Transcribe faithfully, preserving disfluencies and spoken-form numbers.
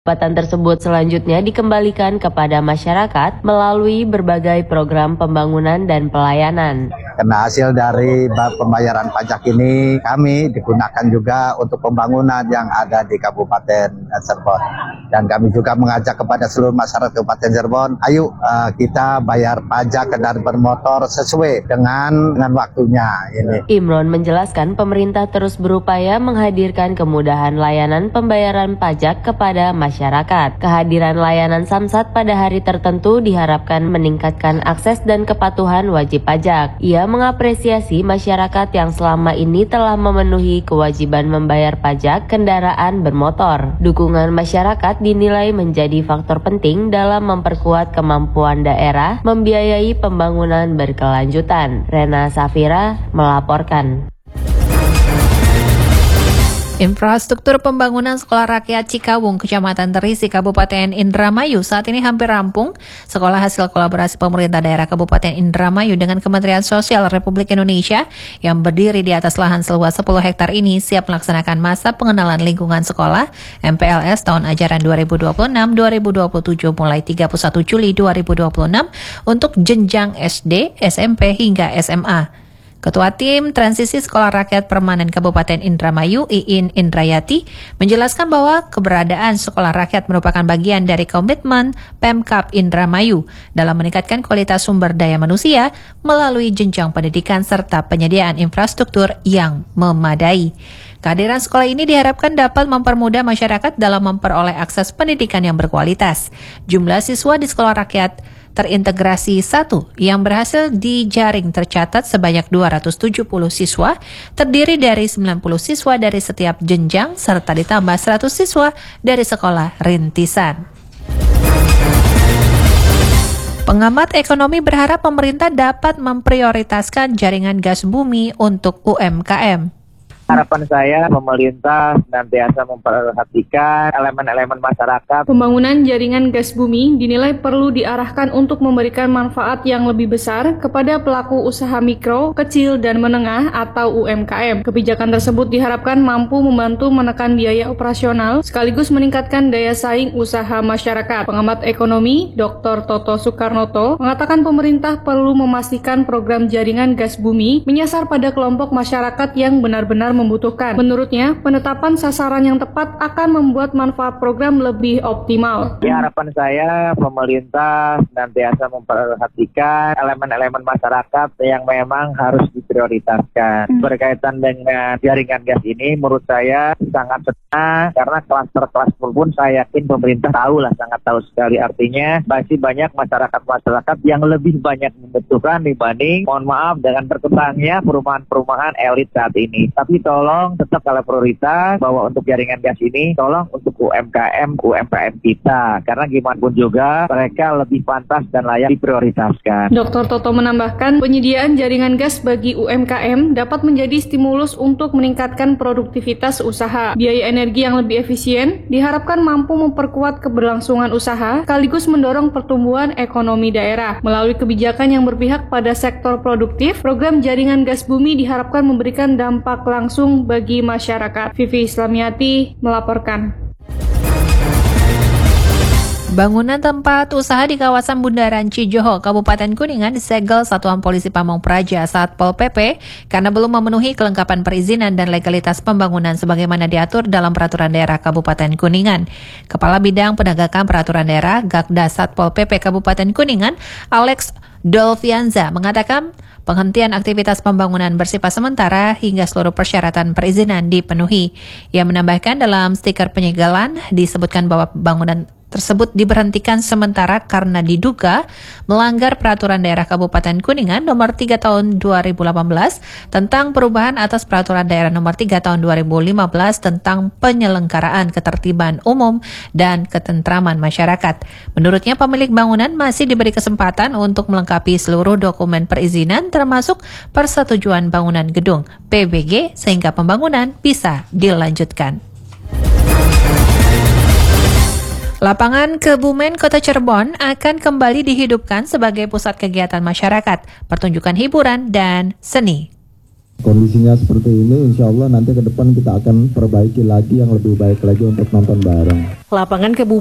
Pendapatan tersebut selanjutnya dikembalikan kepada masyarakat melalui berbagai program pembangunan dan pelayanan. Karena hasil dari pembayaran pajak ini kami digunakan juga untuk pembangunan yang ada di Kabupaten Cirebon. Dan kami juga mengajak kepada seluruh masyarakat Kabupaten Cirebon, ayo uh, kita bayar pajak kendaraan bermotor sesuai dengan, dengan waktunya. Ini. Imron menjelaskan pemerintah terus berupaya menghadirkan kemudahan layanan pembayaran pajak kepada masyarakat. Masyarakat. Kehadiran layanan Samsat pada hari tertentu diharapkan meningkatkan akses dan kepatuhan wajib pajak. Ia mengapresiasi masyarakat yang selama ini telah memenuhi kewajiban membayar pajak kendaraan bermotor. Dukungan masyarakat dinilai menjadi faktor penting dalam memperkuat kemampuan daerah membiayai pembangunan berkelanjutan. Rena Safira melaporkan. Infrastruktur pembangunan Sekolah Rakyat Cikawung, Kecamatan Terisi, Kabupaten Indramayu saat ini hampir rampung. Sekolah hasil kolaborasi pemerintah daerah Kabupaten Indramayu dengan Kementerian Sosial Republik Indonesia yang berdiri di atas lahan seluas sepuluh hektar ini siap melaksanakan masa pengenalan lingkungan sekolah M P L S tahun ajaran dua ribu dua puluh enam dua ribu dua puluh tujuh mulai tiga puluh satu Juli dua ribu dua puluh enam untuk jenjang S D, S M P hingga S M A. Ketua Tim Transisi Sekolah Rakyat Permanen Kabupaten Indramayu, Iin Indrayati, menjelaskan bahwa keberadaan Sekolah Rakyat merupakan bagian dari komitmen Pemkab Indramayu dalam meningkatkan kualitas sumber daya manusia melalui jenjang pendidikan serta penyediaan infrastruktur yang memadai. Kehadiran sekolah ini diharapkan dapat mempermudah masyarakat dalam memperoleh akses pendidikan yang berkualitas. Jumlah siswa di Sekolah Rakyat terintegrasi satu yang berhasil dijaring tercatat sebanyak dua ratus tujuh puluh siswa, terdiri dari sembilan puluh siswa dari setiap jenjang serta ditambah seratus siswa dari sekolah rintisan. Pengamat ekonomi berharap pemerintah dapat memprioritaskan jaringan gas bumi untuk U M K M. Harapan saya pemerintah senantiasa memperhatikan elemen-elemen masyarakat. Pembangunan jaringan gas bumi dinilai perlu diarahkan untuk memberikan manfaat yang lebih besar kepada pelaku usaha mikro, kecil, dan menengah atau U M K M. Kebijakan tersebut diharapkan mampu membantu menekan biaya operasional sekaligus meningkatkan daya saing usaha masyarakat. Pengamat ekonomi Doktor Toto Soekarnoto mengatakan pemerintah perlu memastikan program jaringan gas bumi menyasar pada kelompok masyarakat yang benar-benar membutuhkan. Menurutnya, penetapan sasaran yang tepat akan membuat manfaat program lebih optimal. Ya, harapan saya pemerintah senantiasa memperhatikan elemen-elemen masyarakat yang memang harus diprioritaskan. Hmm. Berkaitan dengan jaringan gas ini, menurut saya sangat senang karena klaster-klaster pun saya yakin pemerintah tahu lah, sangat tahu sekali. Artinya masih banyak masyarakat-masyarakat yang lebih banyak membutuhkan dibanding, mohon maaf, dengan berkembangnya perumahan-perumahan elit saat ini. Tapi tolong tetap kalau prioritas bahwa untuk jaringan gas ini tolong untuk U M K M, U M K M kita, karena gimana pun juga mereka lebih pantas dan layak diprioritaskan. Doktor Toto menambahkan penyediaan jaringan gas bagi U M K M dapat menjadi stimulus untuk meningkatkan produktivitas usaha. Biaya energi yang lebih efisien diharapkan mampu memperkuat keberlangsungan usaha sekaligus mendorong pertumbuhan ekonomi daerah. Melalui kebijakan yang berpihak pada sektor produktif, program jaringan gas bumi diharapkan memberikan dampak langsung bagi masyarakat. Vivi Islamiati melaporkan. Bangunan tempat usaha di kawasan Bundaran Cijoho, Kabupaten Kuningan disegel Satuan Polisi Pamong Praja Satpol P P karena belum memenuhi kelengkapan perizinan dan legalitas pembangunan sebagaimana diatur dalam Peraturan Daerah Kabupaten Kuningan. Kepala Bidang Penegakan Peraturan Daerah Gakda Satpol P P Kabupaten Kuningan, Alex Dolfianza, mengatakan penghentian aktivitas pembangunan bersifat sementara hingga seluruh persyaratan perizinan dipenuhi. Ia menambahkan dalam stiker penyegelan disebutkan bahwa bangunan tersebut diberhentikan sementara karena diduga melanggar Peraturan Daerah Kabupaten Kuningan nomor tiga tahun dua ribu delapan belas tentang perubahan atas Peraturan Daerah nomor tiga tahun dua ribu lima belas tentang penyelenggaraan ketertiban umum dan ketentraman masyarakat. Menurutnya pemilik bangunan masih diberi kesempatan untuk melengkapi seluruh dokumen perizinan termasuk persetujuan bangunan gedung P B G sehingga pembangunan bisa dilanjutkan. Lapangan Kebumen Kota Cirebon akan kembali dihidupkan sebagai pusat kegiatan masyarakat, pertunjukan hiburan, dan seni. Kondisinya seperti ini, insya Allah nanti ke depan kita akan perbaiki lagi yang lebih baik lagi untuk nonton bareng. Lapangan Kebumen